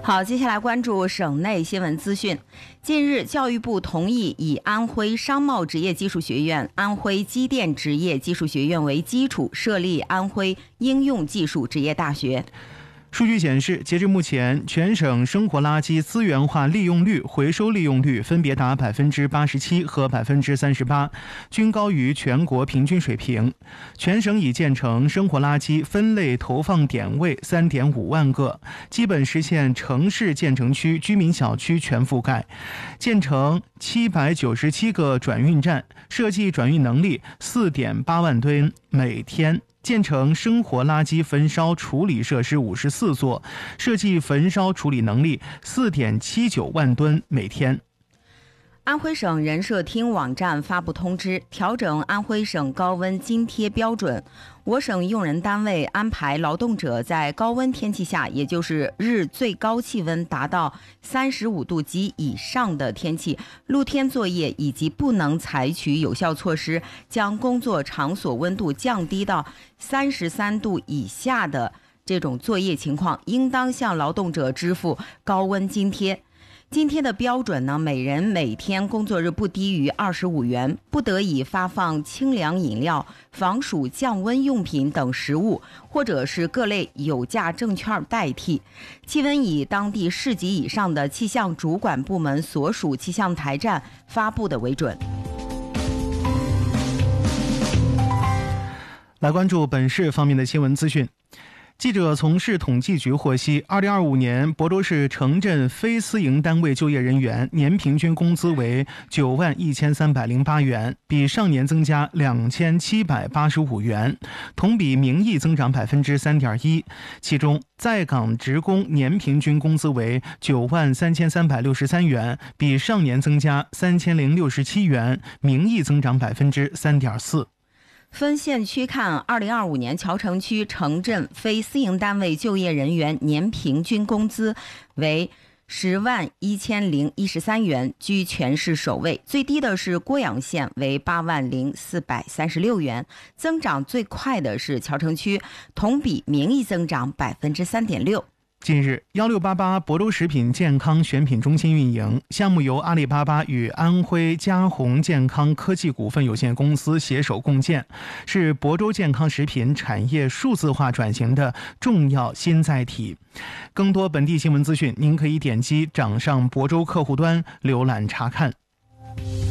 好，接下来关注省内新闻资讯。近日，教育部同意以安徽商贸职业技术学院、安徽机电职业技术学院为基础，设立安徽应用技术职业大学。 数据显示，截至目前，全省生活垃圾资源化利用率、回收利用率分别达87%和38%，均高于全国平均水平。全省已建成生活垃圾分类投放点位3.5万个，基本实现城市建成区居民小区全覆盖，建成797个转运站，设计转运能力4.8万吨每天。建成生活垃圾焚烧处理设施54座，设计焚烧处理能力4.79万吨每天。 安徽省人社厅网站发布通知，调整安徽省高温津贴标准。我省用人单位安排劳动者在高温天气下，也就是日最高气温达到35度及以上的天气，露天作业以及不能采取有效措施，将工作场所温度降低到33度以下的这种作业情况，应当向劳动者支付高温津贴。津贴的标准呢，每人每天工作日不低于25元，不得以发放清凉饮料、防暑降温用品等食物，或者是各类有价证券代替。气温以当地市级以上的气象主管部门所属气象台站发布的为准。 来关注本市方面的新闻资讯。记者从市统计局获悉，2025年亳州市城镇非私营单位就业人员年平均工资为91308元，比上年增加2785元，同比名义增长3.1%。其中，在岗职工年平均工资为93363元，比上年增加3067元，名义增长3.4%。 分县区看，2025年谯城区城镇非私营单位就业人员年平均工资为101013元，居全市首位。最低的是郭阳县，为80436元。增长最快的是谯城区，同比名义增长3.6%。 近日，1688亳州食品健康选品中心运营项目由阿里巴巴与安徽嘉宏健康科技股份有限公司携手共建，是亳州健康食品产业数字化转型的重要新载体。更多本地新闻资讯，您可以点击掌上亳州客户端浏览查看。